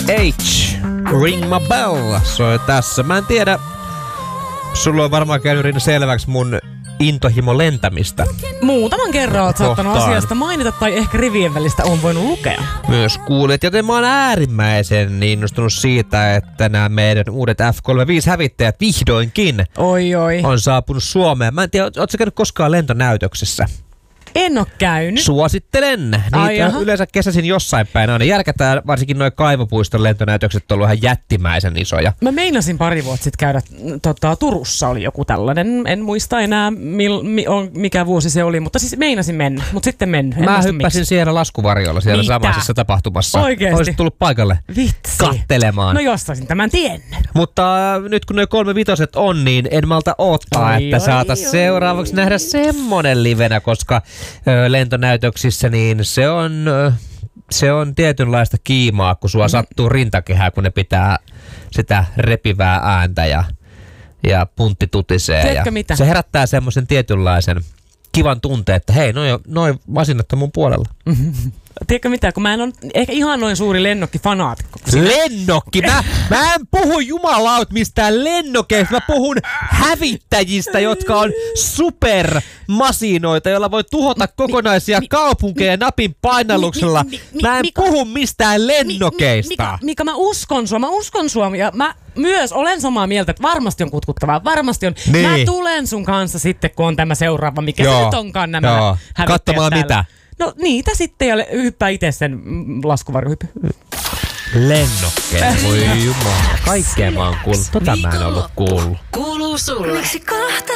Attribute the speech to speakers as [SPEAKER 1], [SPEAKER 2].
[SPEAKER 1] H, Ring My Bell soi tässä. Mä en tiedä, sulla on varmaan käynyt Riina selväksi mun intohimo lentämistä.
[SPEAKER 2] Muutaman kerran oot saattanut asiasta mainita tai ehkä rivien välistä on voinut lukea.
[SPEAKER 1] Myös kuulet, joten mä oon äärimmäisen innostunut siitä, että nämä meidän uudet F-35-hävittäjät vihdoinkin on saapunut Suomeen. Mä en tiedä, ootko sä käynyt koskaan lentonäytöksessä?
[SPEAKER 2] En oo käynyt.
[SPEAKER 1] Suosittelen. Niitä yleensä kesäisin jossain päin aina järkätään, varsinkin noin Kaivopuiston lentonäytökset on ollut ihan jättimäisen isoja.
[SPEAKER 2] Mä meinasin pari vuotta sitten käydä, Turussa oli joku tällainen, en muista enää mikä vuosi se oli, mutta siis meinasin mennä, mutta sitten mennyt.
[SPEAKER 1] Mä hyppäsin siellä laskuvarjolla siellä samaisessa tapahtumassa.
[SPEAKER 2] Oikeesti?
[SPEAKER 1] Olisit tullut paikalle kattelemaan.
[SPEAKER 2] No jos olisin tämän tiennyt.
[SPEAKER 1] Mutta nyt kun noi 35 on, niin en malta odottaa, että saatais seuraavaksi nähdä semmonen livenä, koska lentonäytöksissä niin se on tietynlaista kiimaa, kun sua sattuu rintakehää, kun ne pitää sitä repivää ääntä ja puntti tutisee.
[SPEAKER 2] Tiedätkö mitä?
[SPEAKER 1] Se herättää semmoisen tietynlaisen kivan tunteen, että hei, noi masinat on mun puolella.
[SPEAKER 2] Tiedätkö mitä, kun mä en ole ehkä ihan noin suuri lennokkifanaatikko.
[SPEAKER 1] Lennokki? Mä en puhu jumalaut mistään lennokeista, mä puhun hävittäjistä, jotka on supermasinoita, joilla voi tuhota kokonaisia kaupunkeja napin painalluksella. Mä en puhu mistään lennokeista.
[SPEAKER 2] Mika, mä uskon sua ja mä myös olen samaa mieltä, että varmasti on kutkuttavaa, varmasti on. Niin. Mä tulen sun kanssa sitten, kun on tämä seuraava, mikä se nyt onkaan nämä hävittäjät
[SPEAKER 1] katsomaan
[SPEAKER 2] täällä.
[SPEAKER 1] Mitä?
[SPEAKER 2] No niitä sitten ja hyppää itse sen laskuvarjohyppy.
[SPEAKER 1] Lennokkeja, voi jumala. Kaikkea mä oon kuullut. Mä en ollut kuullut.
[SPEAKER 3] Kuuluu sulle.